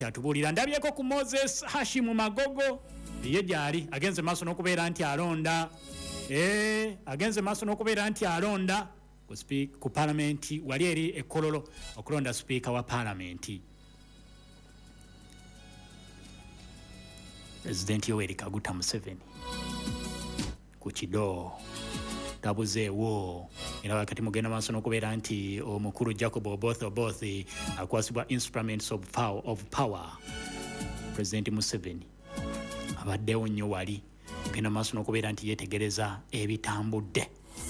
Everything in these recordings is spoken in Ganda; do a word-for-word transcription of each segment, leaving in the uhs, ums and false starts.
atubulira ndabyeko ku Moses Hashim Magogo ye gyali agenze maaso n'okubeera nti alonda eh agenze maaso n'okubeera nti alonda ku speak ku parliament wali eri ekololo okulonda speaker wa parliament President Yoweri Kaguta Museveni ku kido tabuzeewo era wakati mugenda maaso n'okubeera nti omukulu Jacob Oboth Oboth akwasibwa instruments of power, of power. President Museveni abaddewo nnyo wali genda maaso n'okubeera nti yeetegereza ebitambudde.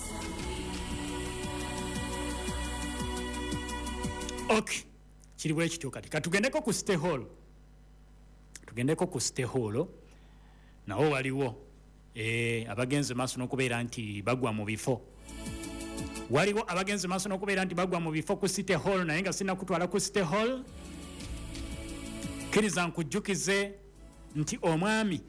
Okay, kiri bwe kityo kati katugendeko ku State Hall tugendeko ku State Hall nawo waliwo eh abagenze maaso n'okubeera nti bagwa mu bifo waliwo abagenze maaso n'okubeera nti bagwa mu bifo ku State Hall naye nga sina kutwala ku State Hall kiriza nkujjukize nti omwami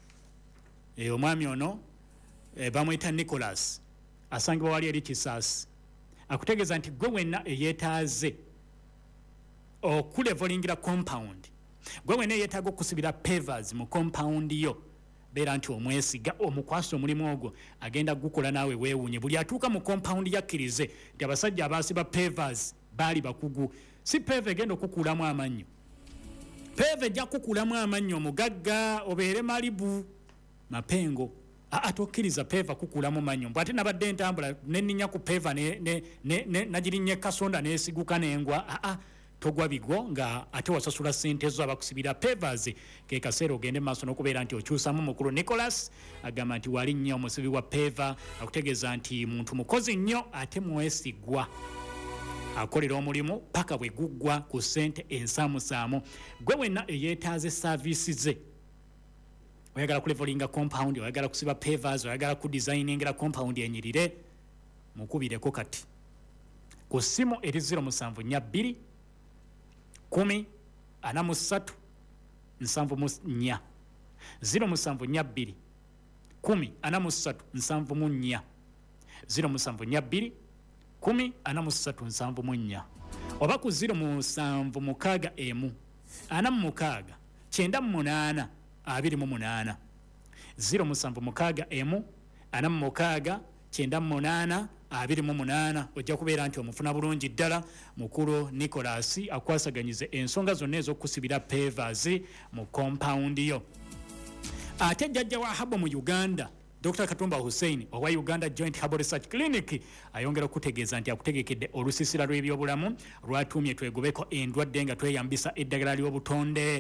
eh omwami ono eh, bamwita Nicholas asangibwa wali eri Kisaasi akutegeeza nti gwe wenna eyeetaaze okulevelingira compound gwe wenna eyeetaaga okusibira pavers mu compound yo beera nti omwesiga omukwasa omulimu ogwo agenda gukola naawe weewuunye buli atuuka mu compound yakkirize nti abasajja abaasiba pavers baali bakugu si pave egenda okukuulamu amannyo pave ejja kukuulamu amannyo omugagga obeere malibu mapengo aa tokkiriza pave kukuulamu mannyo mbw ate nabadde entambula nenninya ku pave ne, ne, ne, ne, nagirinnya kasonda neesiguka n'engwa aa togwa bigo nga ate wasasula sente zo abakusibira pavers ke kaseera ogende maaso n'okubeera nti okyusamu mukulu Nicholas agamba nti wali nnyo omusibi wa pava akutegeeza nti muntu mukozi nnyo ate mwesigwa akolera omulimu paka bwe guggwa ku ssente ensaamusaamu gwe wenna eyeetaaze saavisi ze oyagala kulevelinga compound oyagala kusiba pavers oyagala ku designingira compound enyirire mukubireko kati ku ssimu eri zero musanvu nnya bbiri kumi ana musatu nsanvu mu nnya zero musanvu nnya bbiri kumi ana musatu nsanvu mu nnya zero musanvu nnya bbiri kumi ana musatu nsanvu mu nnya oba ku zero musanvu mukaaga emu ana mu mukaaga kyenda mu munaana abiri mu munaana zero musanvu mukaaga emu ana mu mukaaga kyenda mu munaana abiri mu munaana ojja kubeera nti omufuna bulungi ddala mukulu Nicholas akwasaganyize ensonga zonna ez'okusibira pavers mu compound yo ate jjajja wa habo mu Uganda Doctor Katumba Hussein owa Uganda Joint Herbal Research Clinic ayongera okutegeeza nti akutegekedde olusisira lw'ebyobulamu lwatuumye twegobeko endwadde nga tweyambisa eddagala ly'obutonde